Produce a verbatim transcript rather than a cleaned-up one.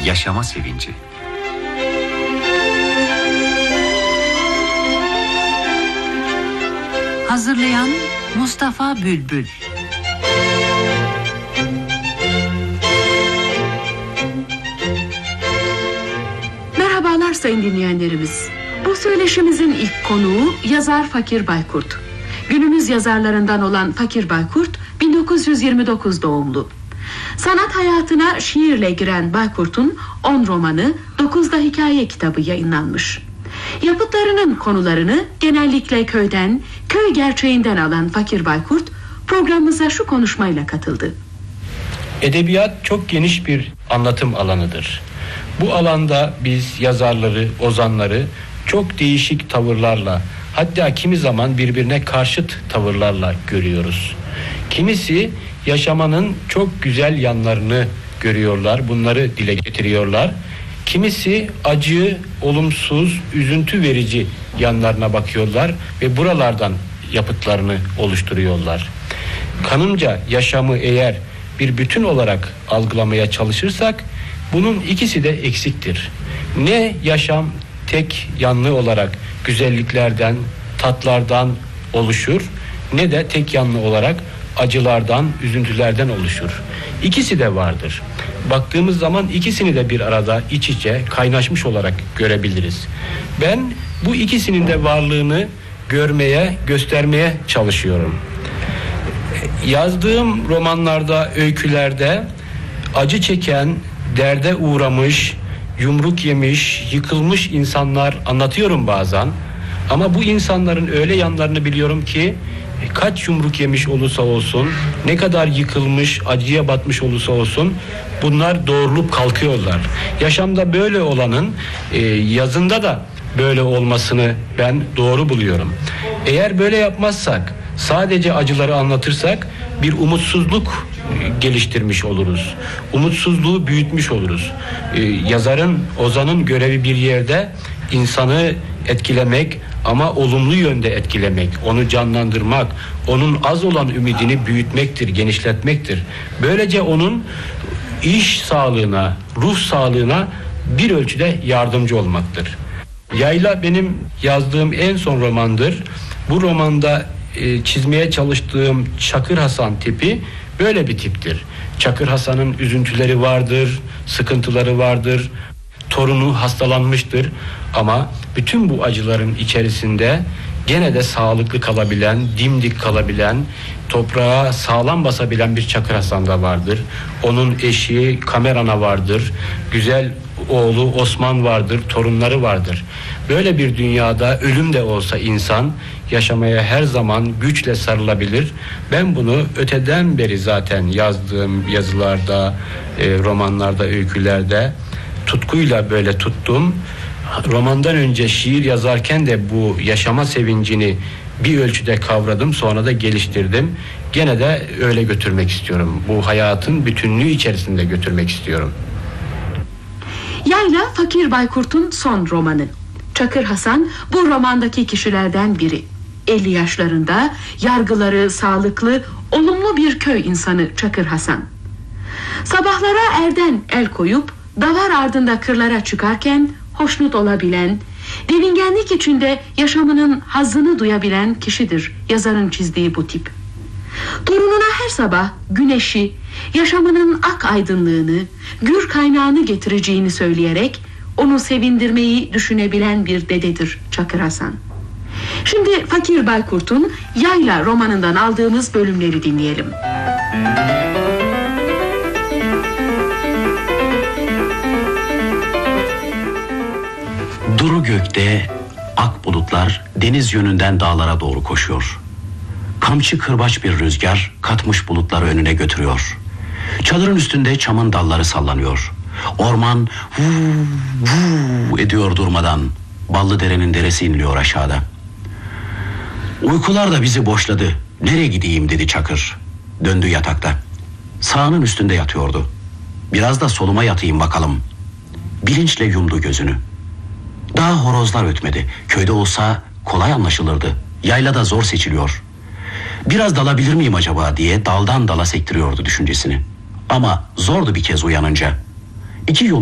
Yaşama sevinci. Hazırlayan Mustafa Bülbül. Merhabalar sayın dinleyenlerimiz. Bu söyleşimizin ilk konuğu yazar Fakir Baykurt. Günümüz yazarlarından olan Fakir Baykurt bin dokuz yüz yirmi dokuz doğumlu. Sanat hayatına şiirle giren Baykurt'un on romanı, dokuz da hikaye kitabı yayınlanmış. Yapıtlarının konularını genellikle köyden, köy gerçeğinden alan Fakir Baykurt programımıza şu konuşmayla katıldı. Edebiyat çok geniş bir anlatım alanıdır. Bu alanda biz yazarları, ozanları çok değişik tavırlarla, hatta kimi zaman birbirine karşıt tavırlarla görüyoruz. Kimisi yaşamanın çok güzel yanlarını görüyorlar, bunları dile getiriyorlar. Kimisi acı, olumsuz, üzüntü verici yanlarına bakıyorlar ve buralardan yapıtlarını oluşturuyorlar. Kanımca yaşamı eğer bir bütün olarak algılamaya çalışırsak bunun ikisi de eksiktir. Ne yaşam tek yanlı olarak güzelliklerden, tatlardan oluşur, ne de tek yanlı olarak acılardan, üzüntülerden oluşur. İkisi de vardır. Baktığımız zaman ikisini de bir arada iç içe kaynaşmış olarak görebiliriz. Ben bu ikisinin de varlığını görmeye, göstermeye çalışıyorum. Yazdığım romanlarda, öykülerde acı çeken, derde uğramış, yumruk yemiş, yıkılmış insanlar anlatıyorum bazen. Ama bu insanların öyle yanlarını biliyorum ki kaç yumruk yemiş olursa olsun, ne kadar yıkılmış, acıya batmış olursa olsun bunlar doğrulup kalkıyorlar. Yaşamda böyle olanın e, yazında da böyle olmasını ben doğru buluyorum. Eğer böyle yapmazsak, sadece acıları anlatırsak bir umutsuzluk geliştirmiş oluruz. Umutsuzluğu büyütmüş oluruz. Ee, yazarın, ozanın görevi bir yerde insanı etkilemek ama olumlu yönde etkilemek, onu canlandırmak, onun az olan ümidini büyütmektir, genişletmektir. Böylece onun iş sağlığına, ruh sağlığına bir ölçüde yardımcı olmaktır. Yayla benim yazdığım en son romandır. Bu romanda e, çizmeye çalıştığım Çakır Hasan tipi böyle bir tiptir. Çakır Hasan'ın üzüntüleri vardır, sıkıntıları vardır, torunu hastalanmıştır ama bütün bu acıların içerisinde gene de sağlıklı kalabilen, dimdik kalabilen, toprağa sağlam basabilen bir Çakır Hasan da vardır. Onun eşi Kamerana vardır, güzel oğlu Osman vardır, torunları vardır. Böyle bir dünyada ölüm de olsa insan yaşamaya her zaman güçle sarılabilir. Ben bunu öteden beri zaten yazdığım yazılarda, e, romanlarda, öykülerde tutkuyla böyle tuttum. Romandan önce şiir yazarken de bu yaşama sevincini bir ölçüde kavradım, sonra da geliştirdim. Gene de öyle götürmek istiyorum. Bu hayatın bütünlüğü içerisinde götürmek istiyorum. Yayla Fakir Baykurt'un son romanı. Çakır Hasan bu romandaki kişilerden biri. elli yaşlarında, yargıları sağlıklı, olumlu bir köy insanı Çakır Hasan. Sabahlara erden el koyup davar ardında kırlara çıkarken hoşnut olabilen, devingenlik içinde yaşamının hazzını duyabilen kişidir yazarın çizdiği bu tip. Torununa her sabah güneşi, yaşamının ak aydınlığını, gür kaynağını getireceğini söyleyerek onu sevindirmeyi düşünebilen bir dededir Çakır Hasan. Şimdi Fakir Baykurt'un Yayla romanından aldığımız bölümleri dinleyelim. Duru gökte ak bulutlar deniz yönünden dağlara doğru koşuyor. Kamçı kırbaç bir rüzgar katmış bulutları önüne götürüyor. Çadırın üstünde çamın dalları sallanıyor. Orman vuu vuu ediyor durmadan. Ballıdere'nin deresi inliyor aşağıda. Uykular da bizi boşladı. Nereye gideyim dedi Çakır. Döndü yatakta. Sağının üstünde yatıyordu. Biraz da soluma yatayım bakalım. Bilinçle yumdu gözünü. Daha horozlar ötmedi. Köyde olsa kolay anlaşılırdı. Yaylada zor seçiliyor. Biraz dalabilir miyim acaba diye daldan dala sektiriyordu düşüncesini. Ama zordu bir kez uyanınca. İki yol